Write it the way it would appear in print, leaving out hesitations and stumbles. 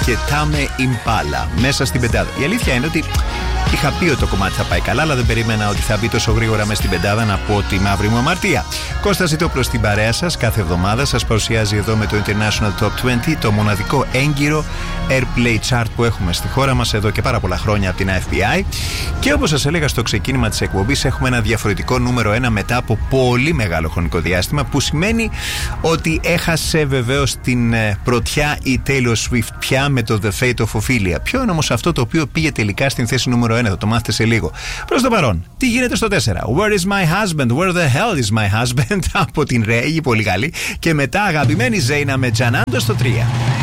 και Tame Impala μέσα στην πεντάδα. Η αλήθεια είναι ότι είχα πει ότι το κομμάτι θα πάει καλά, αλλά δεν περίμενα ότι θα μπει τόσο γρήγορα μέσα στην πεντάδα, να πω τη μαύρη μου αμαρτία. Κώστα Ζητόπουλος στην παρέα σας κάθε εβδομάδα. Σας παρουσιάζει εδώ με το International Top 20 το μοναδικό έγκυρο Airplay Chart που έχουμε στη χώρα μας εδώ και πάρα πολλά χρόνια από την FBI. Και όπως σας έλεγα στο ξεκίνημα της εκπομπής, έχουμε ένα διαφορετικό νούμερο 1 μετά από πολύ μεγάλο χρονικό διάστημα, που σημαίνει ότι έχασε βεβαίως την πρωτιά η Taylor Swift πια με το The Fate of Ophelia. Ποιο είναι όμως αυτό το οποίο πήγε τελικά στην θέση νούμερο 1, θα το μάθετε σε λίγο. Προς το παρόν, τι γίνεται στο 4? Where is my husband? Where the hell is my husband? Από την Ρέγη, πολύ καλή. Και μετά αγαπημένη Ζέινα με Τζανάντο στο 3.